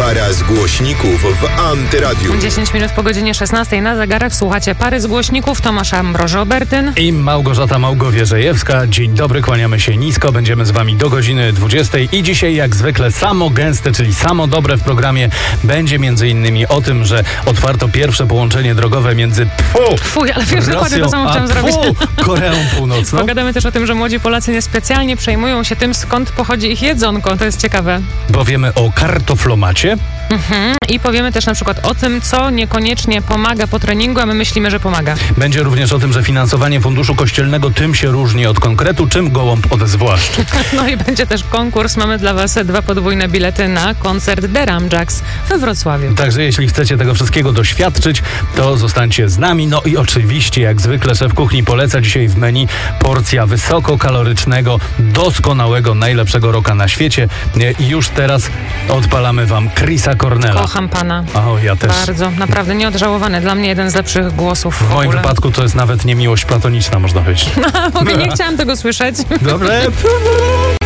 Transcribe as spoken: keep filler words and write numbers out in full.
Para z głośników w Antyradiu. dziesięć minut po godzinie szesnastej na zegarach słuchacie Pary z głośników. Tomasz Ambroży-Obertyn i Małgorzata Małgowierzejewska. Dzień dobry, kłaniamy się nisko. Będziemy z wami do godziny dwudziestej i dzisiaj jak zwykle samo gęste, czyli samo dobre w programie będzie między innymi o tym, że otwarto pierwsze połączenie drogowe między tfu, Fuj, ale wiesz, Rosją, dokładnie to samo a chciałam tfu, zrobić. Koreą Północną. Pogadamy też o tym, że młodzi Polacy niespecjalnie przejmują się tym, skąd pochodzi ich jedzonko. To jest ciekawe. Bo wiemy o kartoflomacie. Mhm. I powiemy też na przykład o tym, co niekoniecznie pomaga po treningu, a my myślimy, że pomaga. Będzie również o tym, że finansowanie funduszu kościelnego tym się różni od konkretu, czym gołąb od zwłaszcz. No i będzie też konkurs. Mamy dla was dwa podwójne bilety na koncert The Ramjacks we Wrocławiu. Także jeśli chcecie tego wszystkiego doświadczyć, to zostańcie z nami. No i oczywiście, jak zwykle, szef kuchni poleca dzisiaj w menu porcja wysokokalorycznego, doskonałego, najlepszego rocka na świecie. I już teraz odpalamy wam Chrisa Cornella. Kocham pana. O, ja też. Bardzo, naprawdę nieodżałowany. Dla mnie jeden z lepszych głosów. W, w moim wypadku to jest nawet nie miłość platoniczna, można powiedzieć. Mówię, nie chciałam tego słyszeć. Dobre.